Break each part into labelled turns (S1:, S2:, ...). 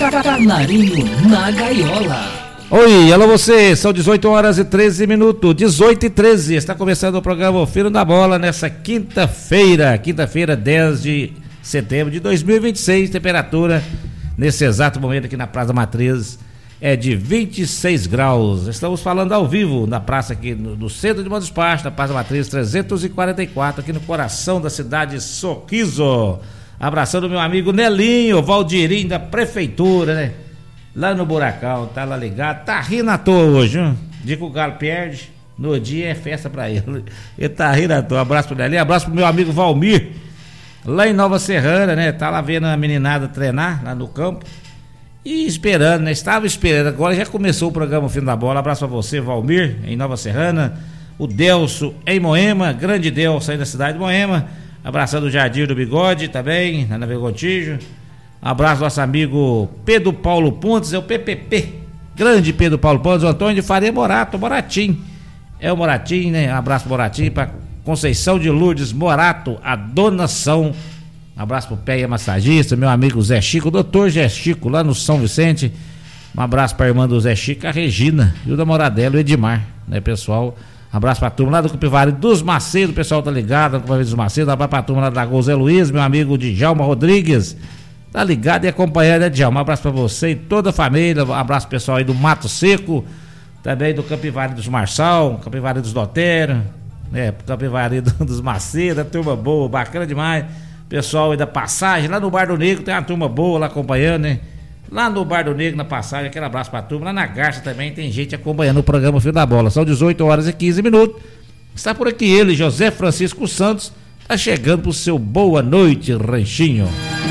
S1: Canarinho na gaiola.
S2: Oi, alô você, são 18 horas e 13 minutos, 18 e 13, está começando o programa O Filho da Bola nessa quinta-feira, 10 de setembro de 2026, temperatura nesse exato momento aqui na Praça Matriz é de 26 graus, estamos falando ao vivo na praça aqui no centro de Montes Pastos, na Praça Matriz 344, aqui no coração da cidade de Sorriso, abraçando meu amigo Nelinho, Valdirinho da Prefeitura, né? Lá no Buracão, tá lá ligado, tá rindo à toa hoje, hein? Dia que o Galo perde, no dia é festa pra ele. Ele tá rindo à toa. Abraço pro Nelinho, abraço pro meu amigo Valmir, lá em Nova Serrana, né? Tá lá vendo a meninada treinar, lá no campo. E esperando, né? Estava esperando, agora já começou o programa Fim da Bola. Abraço pra você, Valmir, em Nova Serrana. O Delso em Moema, grande Delso aí da cidade de Moema. Abraçando o Jardim do Bigode também, na Navega Contígio. Abraço nosso amigo Pedro Paulo Pontes, é o PPP, grande Pedro Paulo Pontes, o Antônio de Faria Moratim, é o Moratim, né? Abraço Moratim, para Conceição de Lourdes Morato, a donação. Abraço pro Péia Massagista, meu amigo Zé Chico, o doutor Zé Chico, lá no São Vicente. Um abraço pra irmã do Zé Chico, a Regina, e o da Moradela, o Edmar, né, pessoal? Abraço pra turma lá do Capivari dos Macedo, o pessoal tá ligado, no Capivari dos Macedo. Abraço pra turma lá da Lagoa Zé Luiz, meu amigo Djalma Rodrigues, tá ligado e acompanhando, né, Djalma? Um abraço pra você e toda a família. Um abraço pessoal aí do Mato Seco, também do Capivari dos Marçal, Capivari dos Dotério, né? Capivari dos Macedo, a turma boa, bacana demais. Pessoal aí da Passagem, lá no Bar do Negro tem uma turma boa lá acompanhando, né? Lá no Bar do Negro, na Passagem, aquele abraço pra turma. Lá na Garça também tem gente acompanhando o programa Fio da Bola. São 18 horas e 15 minutos. Está por aqui ele, José Francisco Santos, tá chegando pro seu boa noite, Ranchinho.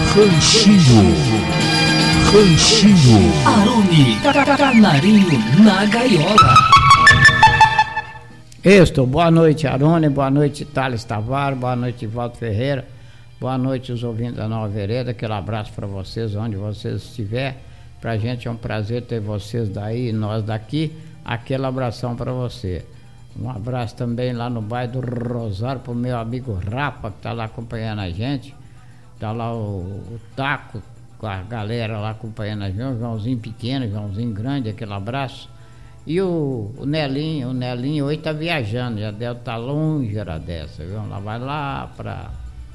S1: Ranchinho. Arone, Canarinho na gaiola.
S3: Boa noite, Arone, boa noite, Thales Tavares, boa noite, Valdo Ferreira, boa noite, os ouvintes da Nova Vereda. Aquele abraço para vocês, onde vocês estiver. Pra gente é um prazer ter vocês daí e nós daqui. Aquele abração para você. Um abraço também lá no bairro do Rosário pro meu amigo Rapa, que tá lá acompanhando a gente. Tá lá o Taco, com a galera lá acompanhando a gente, Joãozinho pequeno, Joãozinho grande, aquele abraço. E o Nelinho hoje tá viajando, já deve estar longe era dessa, viu? Lá vai lá pra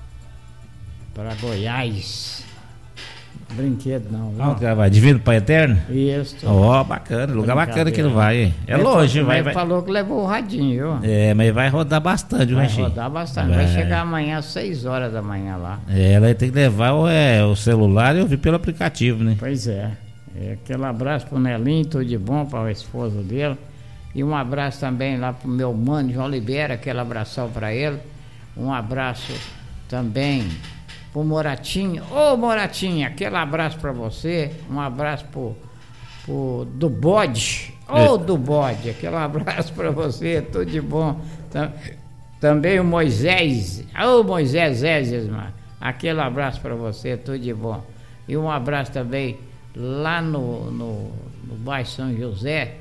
S3: Goiás. Brinquedo não.
S2: Onde que ela vai? Divino Pai Eterno?
S3: Isso.
S2: Ó, bacana, lugar bacana que ele vai, hein? É longe, vai.
S3: Ele falou que levou o radinho, viu?
S2: É, mas vai rodar bastante,
S3: vai rodar bastante. Vai chegar amanhã às 6 horas da manhã lá.
S2: É, ela tem que levar o celular e ouvir pelo aplicativo, né?
S3: Pois é. Aquele abraço pro Nelinho, tudo de bom para o esposo dele. E um abraço também lá pro meu mano João Libera, aquele abração para ele. Um abraço também pro Moratinho. Ô Moratinho, aquele abraço para você. Um abraço pro do Bode. Do Bode, aquele abraço para você, tudo de bom. Também o Moisés. Moisés Zézias, mano. Aquele abraço para você, tudo de bom. E um abraço também lá no bairro São José,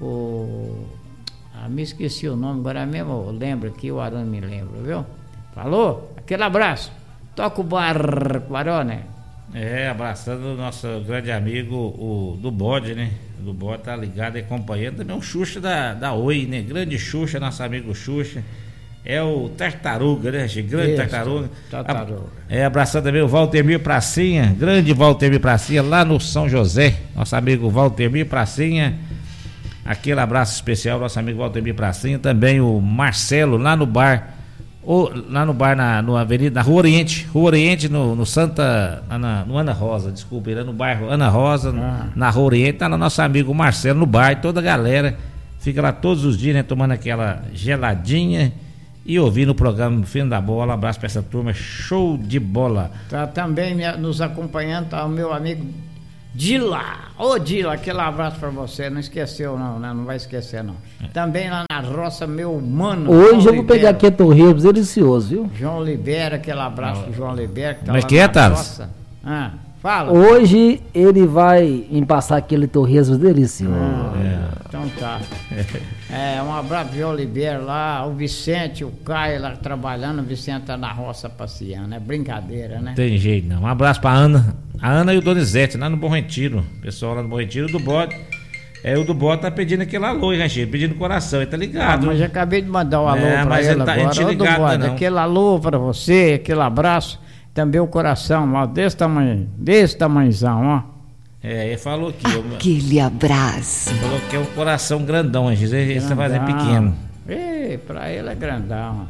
S3: me esqueci o nome, agora mesmo eu lembro aqui, o Arão me lembra, viu? Falou? Aquele abraço. Toca o barco, Arone.
S2: Abraçando o nosso grande amigo, o do Bode, né? Do Bode tá ligado e acompanhando. Também o Xuxa da Oi, né? Grande Xuxa, nosso amigo Xuxa. É o Tartaruga, né? Grande Tartaruga. Abraçando também o Valtemir Pracinha, grande Valtemir Pracinha, lá no São José. Nosso amigo Valtemir Pracinha. Aquele abraço especial, nosso amigo Valtemir Pracinha. Também o Marcelo, lá no bar. No Avenida, na Rua Oriente, no Santa. No Ana Rosa, desculpa, ele é no bairro Ana Rosa, na Rua Oriente. Tá lá nosso amigo Marcelo no bar, e toda a galera fica lá todos os dias, né? Tomando aquela geladinha e ouvindo o programa Fim da Bola. Abraço para essa turma, show de bola.
S3: Tá também nos acompanhando, tá o meu amigo Dila. Dila, aquele abraço para você, não esqueceu não, né? Não vai esquecer não. Também lá na roça, meu mano.
S4: Hoje eu vou pegar aqui o Rio delicioso, viu?
S3: João Libera, aquele abraço pro João Libera, que tá
S2: lá
S3: na roça. Fala.
S4: Hoje ele vai embaçar aquele torresmo delicioso.
S3: Então tá. Um abraço pro Oliveira lá, o Vicente, o Caio lá trabalhando, o Vicente tá na roça passeando, é brincadeira, né?
S2: Tem jeito não. Um abraço pra Ana. A Ana e o Donizete, lá no Bom Retiro. Pessoal lá no Bom Retiro, do Bode. O do Bode tá pedindo aquele alô, hein, Rancheiro? Pedindo coração, ele tá ligado.
S3: Mas já acabei de mandar um alô pra ele agora.
S2: Tá ligado,
S3: Bode,
S2: não.
S3: aquele alô pra você, aquele abraço, também o coração, ó, desse tamanhozão, ó.
S2: Ele falou que...
S5: Aquele abraço.
S2: Falou que é um coração grandão, Rancheiro. Ele tá fazendo pequeno.
S3: Pra ele é grandão.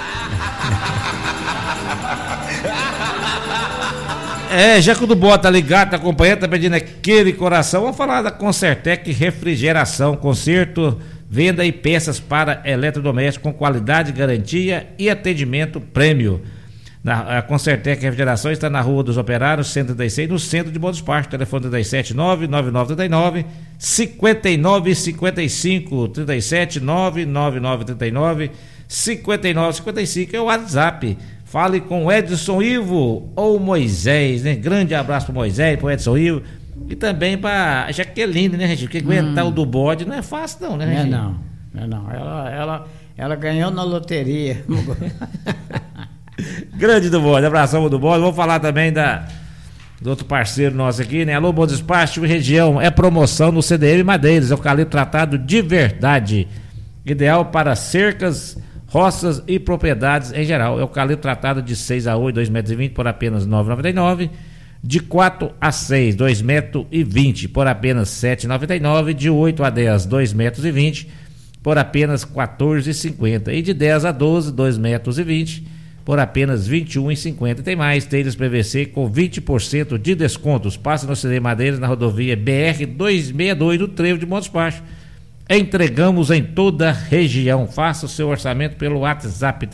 S2: Já que o do Bota tá ligado, tá acompanhando, tá pedindo aquele coração, vamos falar da Concertec Refrigeração, conserto, venda e peças para eletrodoméstico com qualidade, garantia e atendimento prêmio. A Concertec Refrigeração está na Rua dos Operários, 136, no centro de Bom Despacho. Telefone 379-9939-5955, 379-9939-5955 é o WhatsApp. Fale com Edson Ivo ou Moisés, né? Grande abraço pro Moisés, pro Edson Ivo. E também pra Jaqueline, né, gente? Porque aguentar o do Bode não é fácil, não, né, gente?
S3: Não. Ela ganhou na loteria.
S2: Grande do Bode, abração do Bode. Vamos falar também do outro parceiro nosso aqui, né? Alô, Bom Despacho e região. É promoção no CDM Madeiras, eucalipto tratado de verdade. Ideal para cercas, roças e propriedades em geral. Eucalipto tratado de 6 a 8, 2,20 metros por apenas R$ 9,99. De 4 a 6, 2,20 metros por apenas R$ 7,99. De 8 a 10, 2,20 metros por apenas R$ 14,50. E de 10 a 12, 2,20 metros por apenas R$ 21,50. Tem mais, telhas PVC com 20% de descontos. Passa no CD Madeiras na rodovia BR-262 do Trevo de Bom Despacho. Entregamos em toda a região. Faça o seu orçamento pelo WhatsApp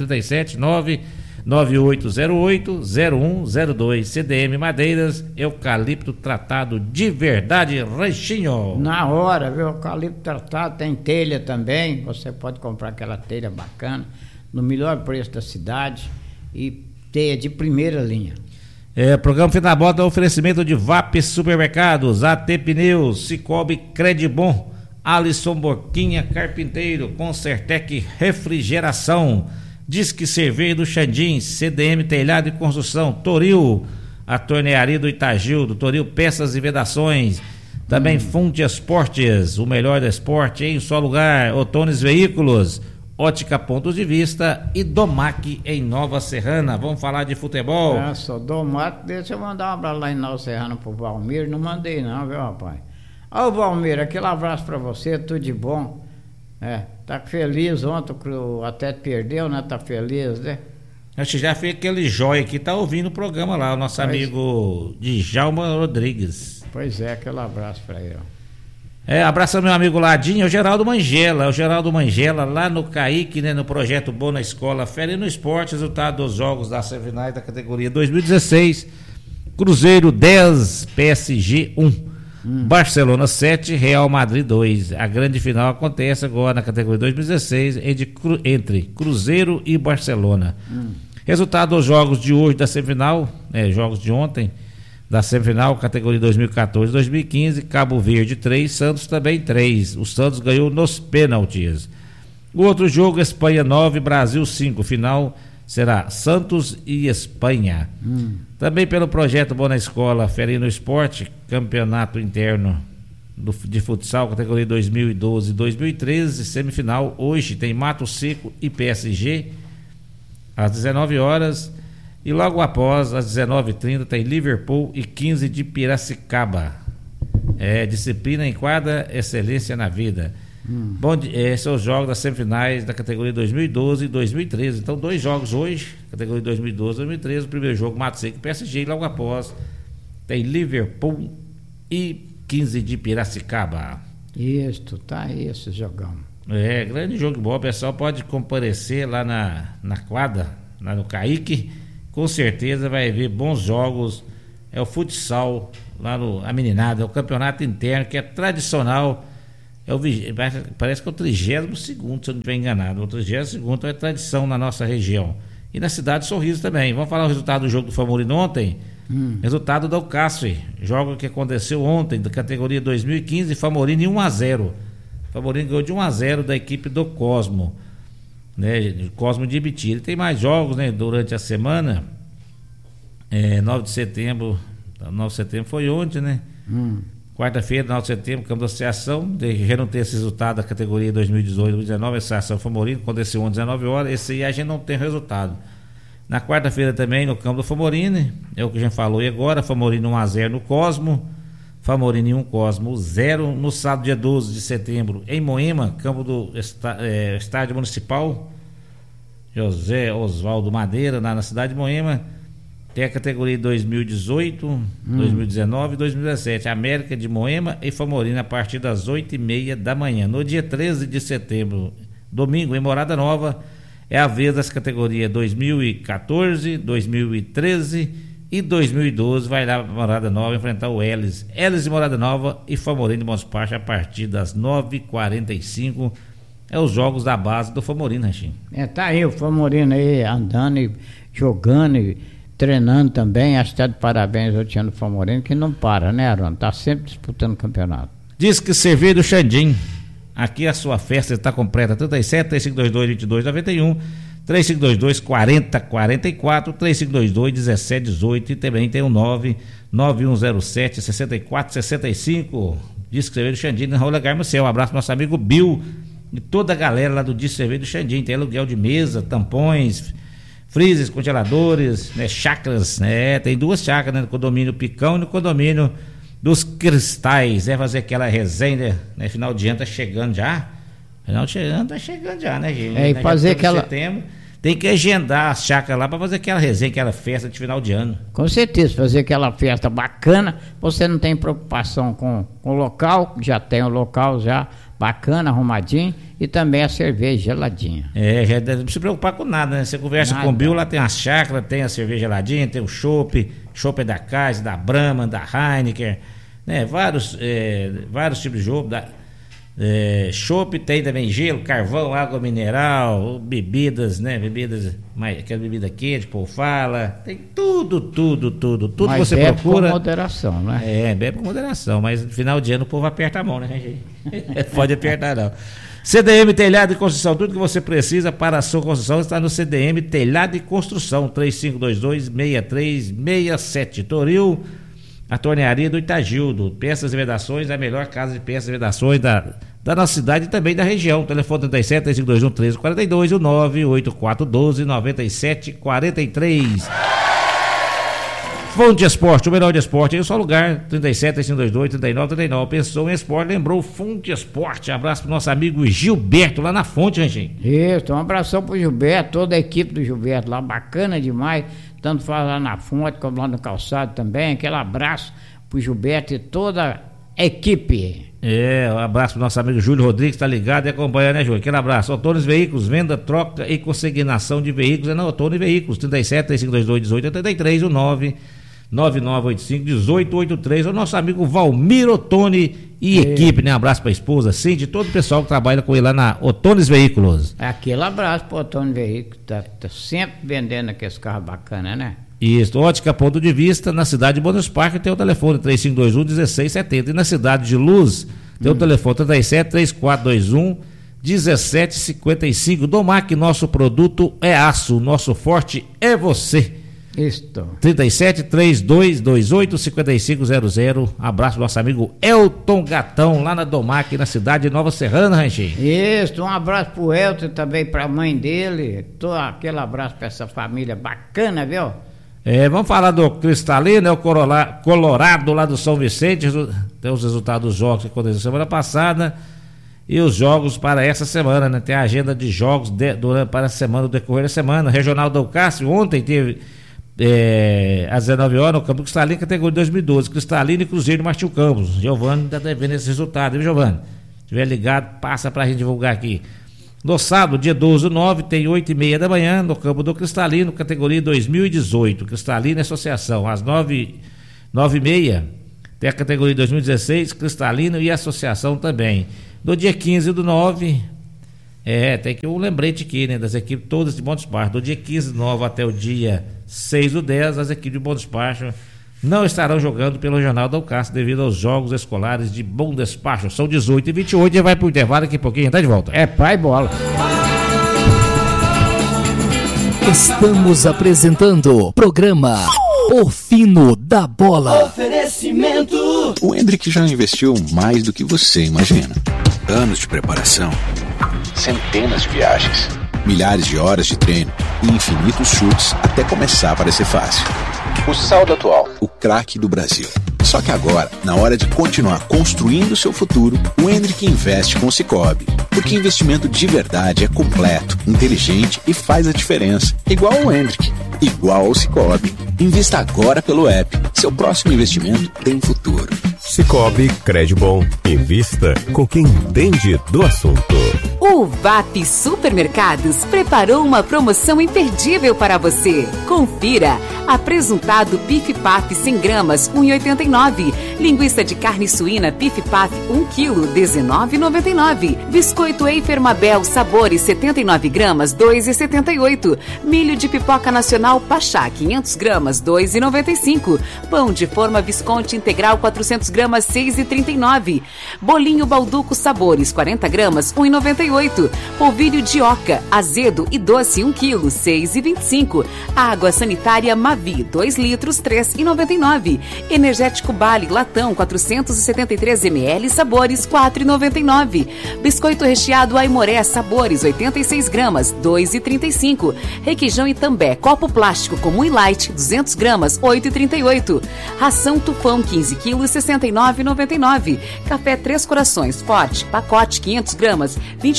S2: 379-9808-0102. CDM Madeiras, eucalipto tratado de verdade, Ranchinho.
S3: Na hora, viu? Eucalipto tratado, tem telha também. Você pode comprar aquela telha bacana, no melhor preço da cidade e telha de primeira linha.
S2: Programa Fim da Bota, oferecimento de VAP Supermercados, AT Pneus, Cicobi Credibon, Alisson Boquinha Carpinteiro, Concertec Refrigeração, Disque Cerveja do Xandim, CDM Telhado e Construção, Toril, a Tornearia do Itagil, Toril Peças e Vedações, também Funde Esportes, o melhor do esporte em um só lugar, Otones Veículos, Ótica Pontos de Vista e Domac em Nova Serrana. Vamos falar de futebol.
S3: Só Domac, deixa eu mandar um abraço lá em Nova Serrana pro Valmir, não mandei não, viu, rapaz? Ô Valmir, aquele abraço pra você, tudo de bom. Tá feliz ontem, o Atlético perdeu, né? Tá feliz, né?
S2: A gente já fez aquele jóia aqui, tá ouvindo o programa lá, o nosso amigo Djalma Rodrigues.
S3: Pois é, aquele abraço pra ele.
S2: Abraço ao meu amigo Ladinho, o Geraldo Mangela. O Geraldo Mangela lá no Caique, né? No projeto Boa na Escola, Férias no Esporte, resultado dos jogos das semifinais da categoria 2016. Cruzeiro 10, PSG 1. Barcelona 7, Real Madrid 2. A grande final acontece agora na categoria 2016 entre Cruzeiro e Barcelona. Resultado dos jogos de hoje da semifinal, jogos de ontem da semifinal, categoria 2014-2015, Cabo Verde 3, Santos também 3. O Santos ganhou nos pênaltis. O outro jogo, Espanha 9, Brasil 5. Final será Santos e Espanha. Também pelo projeto Boa na Escola, Férias no Esporte, campeonato interno de futsal, categoria 2012 e 2013, semifinal. Hoje tem Mato Seco e PSG, às 19 horas. E logo após, às 19h30, tem Liverpool e 15 de Piracicaba. Disciplina em quadra, excelência na vida. Bom, esses são os jogos das semifinais da categoria 2012 e 2013. Então, 2 jogos hoje, categoria 2012 e 2013. O primeiro jogo, Mato Seco e PSG. E logo após, tem Liverpool e 15 de Piracicaba.
S3: Isso, tá aí esse jogão.
S2: Grande jogo bom. O pessoal pode comparecer lá na quadra, lá no Caique. Com certeza vai ver bons jogos. É o futsal, lá a meninada, é o campeonato interno, que é tradicional. Parece que é o 32º, se eu não estiver enganado. O 32º é tradição na nossa região. E na cidade de Sorriso também. Vamos falar o resultado do jogo do Famulino ontem. Resultado do Cássio, jogo que aconteceu ontem, da categoria 2015, Famorino em 1-0. Famorino ganhou de 1-0 da equipe do Cosmo, né? Cosmo de Ibitinga. Tem mais jogos, né, durante a semana. 9 de setembro foi ontem, né? Quarta-feira, 9 de setembro, campo da associação, já não tem esse resultado da categoria 2018-2019, a associação Famorino, aconteceu ontem, 19 horas, esse aí a gente não tem resultado. Na quarta-feira também, no campo do Famorino, é o que a gente falou, e agora, Famorino 1-0 no Cosmo, Famorino em 1, Cosmo 0, no sábado, dia 12 de setembro, em Moema, campo do Estádio Municipal, José Oswaldo Madeira, na cidade de Moema. Tem a categoria 2018, 2019 e 2017. América de Moema e Famorino a partir das 8h30 da manhã. No dia 13 de setembro, domingo, em Morada Nova, é a vez das categorias 2014, 2013 e 2012. Vai lá para Morada Nova enfrentar o Elis. Elis de Morada Nova e Famorino de Montes Parcha a partir das 9h45. É os jogos da base do Famorino, Ranchinho.
S3: Tá aí o Famorino aí andando e jogando e treinando também. Acho que tá de parabéns ao Tiano Famorino, que não para, né, Arão? Tá sempre disputando campeonato.
S2: Diz que Cerveja do Xandim. Aqui a sua festa está completa. 37 3522 2291, 3522 4044, 3522 1718 e também tem o 99107 6465. Diz que Cerveja do Xandim na Rua Legar Marcel. Um abraço pro nosso amigo Bill e toda a galera lá do Disco Cerveja do Xandim. Tem aluguel de mesa, tampões, freezers, congeladores, né, chácaras, né? Tem 2 chácaras, né, no condomínio Picão e no condomínio dos Cristais. Fazer aquela resenha, né? Final de ano tá chegando já. Final de ano tá chegando já, né, gente?
S3: E fazer aquela.
S2: Setembro, tem que agendar as chácaras lá para fazer aquela resenha, aquela festa de final de ano.
S3: Com certeza, fazer aquela festa bacana. Você não tem preocupação com o local, já tem o local já bacana, arrumadinho, e também a cerveja geladinha.
S2: Já não se preocupar com nada, né? Você conversa com o Bill, lá tem a chácara, tem a cerveja geladinha, tem o chopp da Kaiser, da Brahma, da Heineken, né? Vários tipos de chopp, chopp, tem também gelo, carvão, água mineral, bebidas, né? Aquela bebida quente, fala, tem tudo mas você
S3: bebe
S2: procura.
S3: Com moderação, né?
S2: Bebe com moderação, mas no final de ano o povo aperta a mão, né, gente? Pode apertar não. CDM Telhado e Construção, tudo que você precisa para a sua construção está no CDM Telhado e Construção, 3522-6367, Toril, a tornearia do Itagildo, peças e vedações, a melhor casa de peças e vedações da nossa cidade e também da região. Telefone 37 3521 1342 e o 98412 9743. Fonte Esporte, o melhor de esporte em um só lugar, 37 3522 3939. Pensou em esporte, lembrou Fonte Esporte. Abraço pro nosso amigo Gilberto lá na Fonte, Ranchinho.
S3: Isso, um abração pro Gilberto, toda a equipe do Gilberto lá, bacana demais, tanto faz lá na Fonte como lá no calçado também. Aquele abraço pro Gilberto e toda a equipe.
S2: Um abraço pro nosso amigo Júlio Rodrigues, tá ligado e acompanha, né, Júlio? Aquele abraço. Autores Veículos, venda, troca e consignação de veículos é na Autores Veículos, 37 3522 1883, o 9985-1883, o nosso amigo Valmir Ottoni e equipe, né? Um abraço pra esposa, Cindy, todo o pessoal que trabalha com ele lá na Otones Veículos.
S3: Aquele abraço pro Otones Veículos, tá sempre vendendo aqueles carros bacanas, né?
S2: Isso, Ótica Ponto de Vista, na cidade de Buenos Parques tem o telefone 3521-1670 e na cidade de Luz tem o telefone 37-3421-1755. Domac, nosso produto é aço, nosso forte é você.
S3: Isso.
S2: 37-3228-5500. Abraço do nosso amigo Elton Gatão, lá na Domac, na cidade de Nova Serrana, Ranchinho.
S3: Isso, um abraço pro Elton também, pra mãe dele. Aquele abraço pra essa família bacana, viu?
S2: Vamos falar do Cristalino, o Colorado lá do São Vicente. Tem os resultados dos jogos que aconteceram semana passada e os jogos para essa semana, né? Tem a agenda de jogos para a semana, o decorrer da semana. Regional do Cássio, ontem teve às 19 horas no Campo Cristalino, categoria 2012, Cristalino e Cruzeiro de Martinho Campos. Giovanni está devendo esse resultado, viu, Giovanni? Se tiver ligado, passa pra gente divulgar aqui. No sábado, dia 12/9, tem 8h30 da manhã, no Campo do Cristalino, categoria 2018, Cristalino e Associação. Às 9h30, tem a categoria 2016, Cristalino e Associação também. No dia 15/9, tem que um lembrete aqui, né, das equipes todas de Montes Parcha. Do dia 15/9 até o dia 6/10, as equipes de Montes Parcha não estarão jogando pelo Jornal da UCAS devido aos jogos escolares de Bom Despacho. São 18h28 e vai pro intervalo daqui a pouquinho, tá de volta.
S3: É pai bola.
S1: Estamos apresentando o programa O Fino da Bola.
S6: Oferecimento. O Hendrick já investiu mais do que você imagina. Anos de preparação, centenas de viagens, milhares de horas de treino e infinitos chutes até começar a parecer fácil. O saldo atual, o craque do Brasil. Só que agora, na hora de continuar construindo o seu futuro, o Hendrick investe com o Sicoob. Porque investimento de verdade é completo, inteligente e faz a diferença. Igual ao Hendrick, igual ao Sicoob. Invista agora pelo app. Seu próximo investimento tem futuro.
S7: Sicoob, crédito bom. Invista com quem entende do assunto.
S8: O VAP Supermercados preparou uma promoção imperdível para você. Confira. Apresuntado Pif Paf 100 gramas, 1,89. Linguiça de carne suína Pif Paf 1 kg, 19,99. Biscoito Eifer Mabel Sabores 79 gramas, 2,78. Milho de pipoca nacional Pachá 500 gramas, 2,95. Pão de forma Visconti integral 400 gramas, 6,39. Bolinho Balduco Sabores 40 gramas, 1,98. Polvilho de oca, azedo e doce 1 kg, 6,25. Água sanitária Mavi 2 litros, 3,99. Energético Bali latão 473 ml sabores, 4,99. Biscoito recheado Aimoré Sabores 86 gramas, 2,35. Requeijão Itambé copo plástico comum e light 200 gramas, 8,38. Ração Tufão 15 kg, 69,99. Café Três Corações Forte pacote 500 gramas,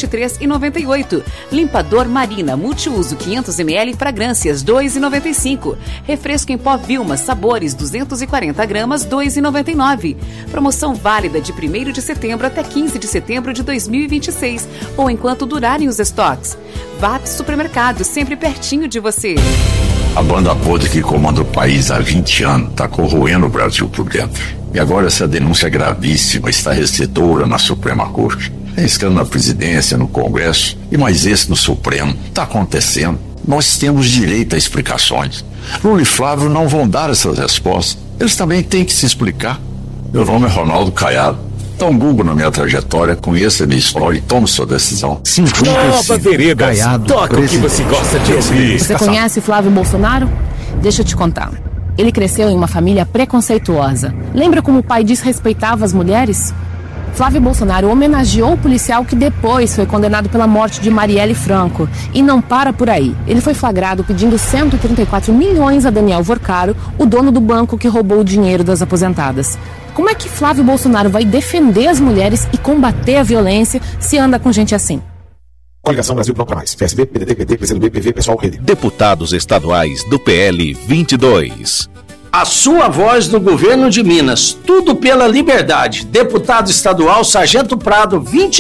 S8: 23,98. Limpador Marina multiuso 500 ml fragrâncias, 2,95. Refresco em pó Vilma Sabores 240 gramas, 2,99. Promoção válida de 1º de setembro até 15 de setembro de 2026 ou enquanto durarem os estoques. VAP Supermercado, sempre pertinho de você.
S9: A banda podre que comanda o país há 20 anos está corroendo o Brasil por dentro. E agora essa denúncia gravíssima está recebedora na Suprema Corte. É escândalo na presidência, no Congresso e mais esse no Supremo. Está acontecendo. Nós temos direito a explicações. Lula e Flávio não vão dar essas respostas. Eles também têm que se explicar. Meu nome é Ronaldo Caiado. Dá um Google na minha trajetória, conheça a minha história e tome sua decisão.
S7: Nova Veredas. Caiado, toca o que você gosta de ouvir.
S10: Você conhece Flávio Bolsonaro? Deixa eu te contar. Ele cresceu em uma família preconceituosa. Lembra como o pai desrespeitava as mulheres? Flávio Bolsonaro homenageou o policial que depois foi condenado pela morte de Marielle Franco. E não para por aí. Ele foi flagrado pedindo 134 milhões a Daniel Vorcaro, o dono do banco que roubou o dinheiro das aposentadas. Como é que Flávio Bolsonaro vai defender as mulheres e combater a violência se anda com gente assim?
S11: Coligação Brasil Bloco Mais, PSB, PDT, PT, PCdoB, PV, Pessoal, Rede.
S12: Deputados estaduais do PL 22.
S13: A sua voz no governo de Minas, tudo pela liberdade. Deputado estadual Sargento Prado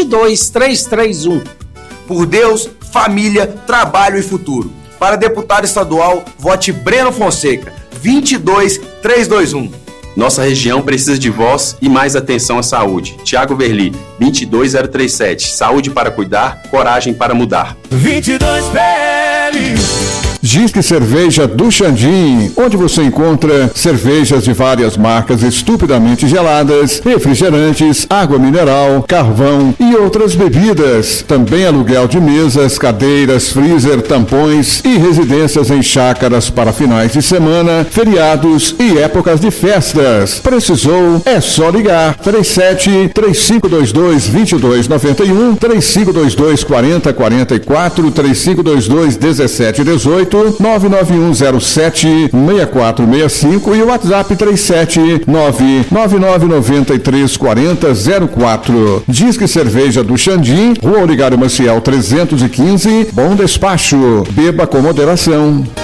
S13: 22331.
S14: Por Deus, família, trabalho e futuro. Para deputado estadual, vote Breno Fonseca 22321.
S15: Nossa região precisa de voz e mais atenção à saúde. Tiago Verli, 22037. Saúde para cuidar, coragem para mudar.
S16: 22 PL.
S17: Disque Cerveja do Xandim, onde você encontra cervejas de várias marcas estupidamente geladas, refrigerantes, água mineral, carvão e outras bebidas. Também aluguel de mesas, cadeiras, freezer, tampões e residências em chácaras para finais de semana, feriados e épocas de festas. Precisou? É só ligar. 37-3522-2291, 3522-4044, 3522-1718, 99107-6465 e o WhatsApp 379-9993-4004. Disque Cerveja do Xandim, Rua Oligário Maciel 315, Bom Despacho. Beba com moderação.